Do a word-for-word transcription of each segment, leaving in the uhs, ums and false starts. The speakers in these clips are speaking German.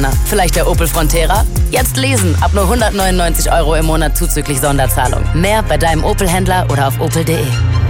Na, vielleicht der Opel Frontera? Jetzt lesen, ab nur hundertneunundneunzig Euro im Monat zuzüglich Sonderzahlung. Mehr bei deinem Opel-Händler oder auf opel punkt de.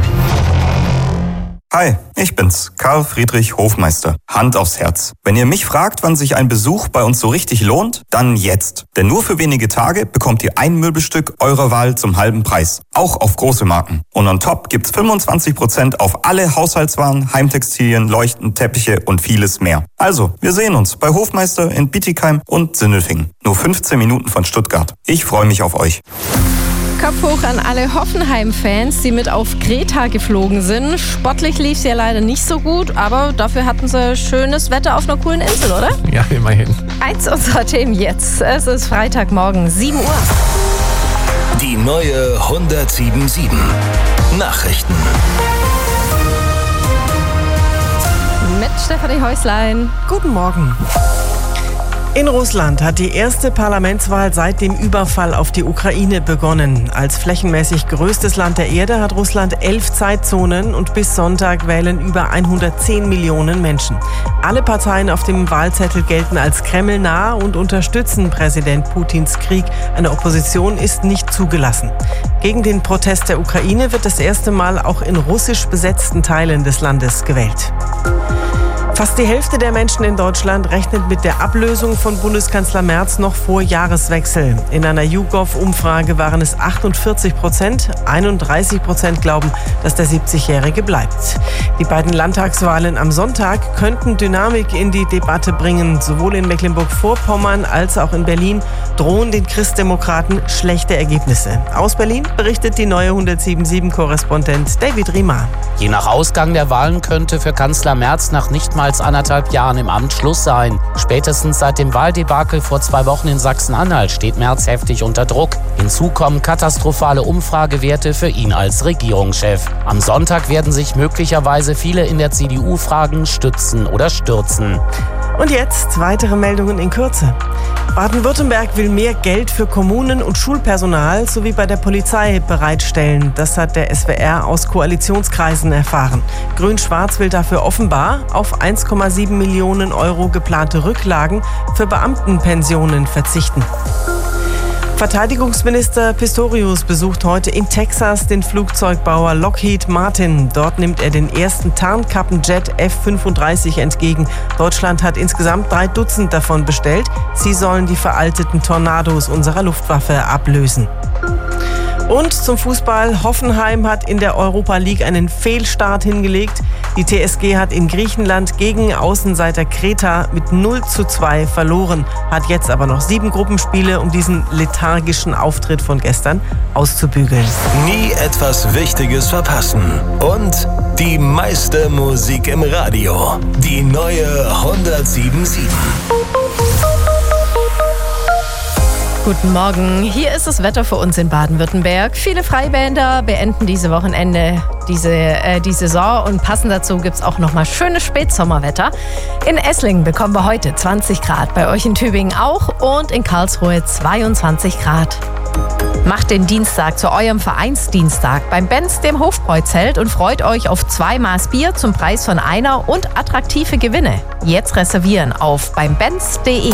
Hi, ich bin's, Karl Friedrich Hofmeister. Hand aufs Herz. Wenn ihr mich fragt, wann sich ein Besuch bei uns so richtig lohnt, dann jetzt. Denn nur für wenige Tage bekommt ihr ein Möbelstück eurer Wahl zum halben Preis. Auch auf große Marken. Und on top gibt's fünfundzwanzig Prozent auf alle Haushaltswaren, Heimtextilien, Leuchten, Teppiche und vieles mehr. Also, wir sehen uns bei Hofmeister in Bietigheim und Sindelfingen. Nur fünfzehn Minuten von Stuttgart. Ich freue mich auf euch. Kopf hoch an alle Hoffenheim-Fans, die mit auf Kreta geflogen sind. Sportlich lief es ja leider nicht so gut, aber dafür hatten sie schönes Wetter auf einer coolen Insel, oder? Ja, immerhin. Eins unserer Themen jetzt. Es ist Freitagmorgen, sieben Uhr. Die neue hundertsieben Komma sieben Nachrichten. Mit Stefanie Häuslein. Guten Morgen. In Russland hat die erste Parlamentswahl seit dem Überfall auf die Ukraine begonnen. Als flächenmäßig größtes Land der Erde hat Russland elf Zeitzonen und bis Sonntag wählen über hundertzehn Millionen Menschen. Alle Parteien auf dem Wahlzettel gelten als kremlnah und unterstützen Präsident Putins Krieg. Eine Opposition ist nicht zugelassen. Gegen den Protest der Ukraine wird das erste Mal auch in russisch besetzten Teilen des Landes gewählt. Fast die Hälfte der Menschen in Deutschland rechnet mit der Ablösung von Bundeskanzler Merz noch vor Jahreswechsel. In einer YouGov-Umfrage waren es achtundvierzig Prozent. einunddreißig Prozent glauben, dass der siebzigjährige bleibt. Die beiden Landtagswahlen am Sonntag könnten Dynamik in die Debatte bringen. Sowohl in Mecklenburg-Vorpommern als auch in Berlin drohen den Christdemokraten schlechte Ergebnisse. Aus Berlin berichtet die neue hundertsieben Komma sieben-Korrespondent David Riemer. Je nach Ausgang der Wahlen könnte für Kanzler Merz nach nicht mal anderthalb Jahren im Amt Schluss sein. Spätestens seit dem Wahldebakel vor zwei Wochen in Sachsen-Anhalt steht Merz heftig unter Druck. Hinzu kommen katastrophale Umfragewerte für ihn als Regierungschef. Am Sonntag werden sich möglicherweise viele in der C D U fragen, stützen oder stürzen. Und jetzt weitere Meldungen in Kürze. Baden-Württemberg will mehr Geld für Kommunen und Schulpersonal sowie bei der Polizei bereitstellen. Das hat der S W R aus Koalitionskreisen erfahren. Grün-Schwarz will dafür offenbar auf eins Komma sieben Millionen Euro geplante Rücklagen für Beamtenpensionen verzichten. Verteidigungsminister Pistorius besucht heute in Texas den Flugzeugbauer Lockheed Martin. Dort nimmt er den ersten Tarnkappenjet F fünfunddreißig entgegen. Deutschland hat insgesamt drei Dutzend davon bestellt. Sie sollen die veralteten Tornados unserer Luftwaffe ablösen. Und zum Fußball. Hoffenheim hat in der Europa League einen Fehlstart hingelegt. Die T S G hat in Griechenland gegen Außenseiter Kreta mit null zu zwei verloren, hat jetzt aber noch sieben Gruppenspiele, um diesen lethargischen Auftritt von gestern auszubügeln. Nie etwas Wichtiges verpassen. Und die meiste Musik im Radio. Die neue hundertsieben Komma sieben. Guten Morgen, hier ist das Wetter für uns in Baden-Württemberg. Viele Freibäder beenden diese Wochenende diese, äh, die Saison und passend dazu gibt es auch nochmal schönes Spätsommerwetter. In Esslingen bekommen wir heute zwanzig Grad, bei euch in Tübingen auch und in Karlsruhe zweiundzwanzig Grad. Macht den Dienstag zu eurem Vereinsdienstag beim Benz, dem Hofbräuzelt, und freut euch auf zwei Maß Bier zum Preis von einer und attraktive Gewinne. Jetzt reservieren auf beim benz punkt de.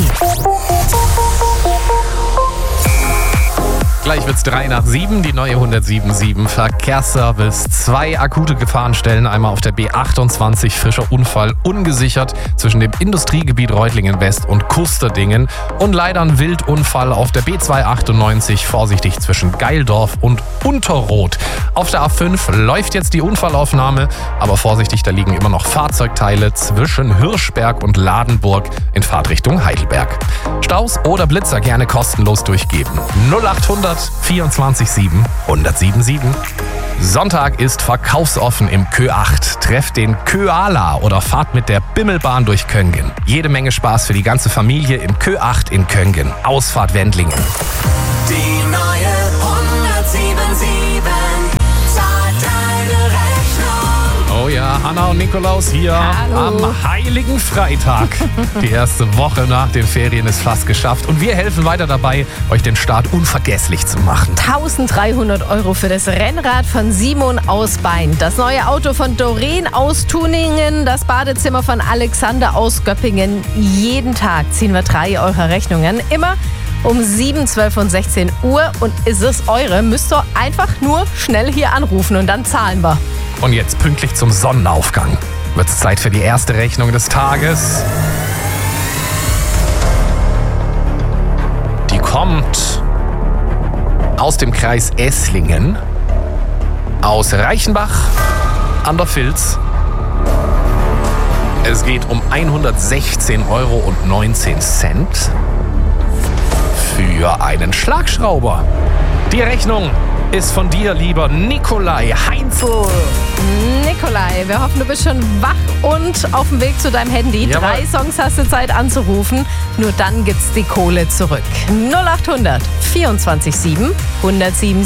Gleich wird's drei nach sieben, die neue hundertsieben Komma sieben Verkehrsservice. Zwei akute Gefahrenstellen, einmal auf der B achtundzwanzig, frischer Unfall, ungesichert zwischen dem Industriegebiet Reutlingen West und Kusterdingen. Und leider ein Wildunfall auf der B zweihundertachtundneunzig, vorsichtig zwischen Geildorf und Unterroth. Auf der A fünf läuft jetzt die Unfallaufnahme, aber vorsichtig, da liegen immer noch Fahrzeugteile zwischen Hirschberg und Ladenburg in Fahrtrichtung Heidelberg. Staus oder Blitzer gerne kostenlos durchgeben. null achthundert vierundzwanzig sieben hundertsieben Komma sieben. Sonntag ist verkaufsoffen im Kö acht. Trefft den Köala oder fahrt mit der Bimmelbahn durch Köngen. Jede Menge Spaß für die ganze Familie im Kö acht in Köngen. Ausfahrt Wendlingen. Die neue hundertsieben Komma sieben zahlt deine Rechnung. Oh ja, Anna und Nikolaus hier Hallo. am Heiligen Freitag. Die erste Woche nach den Ferien ist fast geschafft und wir helfen weiter dabei, euch den Start unvergesslich zu machen. dreizehnhundert Euro für das Rennrad von Simon aus Bein, das neue Auto von Doreen aus Tuningen, das Badezimmer von Alexander aus Göppingen. Jeden Tag ziehen wir drei eurer Rechnungen, immer um sieben, zwölf und sechzehn Uhr. Und ist es eure, müsst ihr einfach nur schnell hier anrufen und dann zahlen wir. Und jetzt pünktlich zum Sonnenaufgang wird es Zeit für die erste Rechnung des Tages. Die kommt aus dem Kreis Esslingen, aus Reichenbach an der Vils. Es geht um hundertsechzehn Euro und neunzehn Cent für einen Schlagschrauber. Die Rechnung ist von dir, lieber Nikolai Heinzel. Nikolai, wir hoffen, du bist schon wach und auf dem Weg zu deinem Handy. Jawohl. Drei Songs hast du Zeit anzurufen. Nur dann gibt's die Kohle zurück. null acht hundert vierundzwanzig sieben, hundertsieben.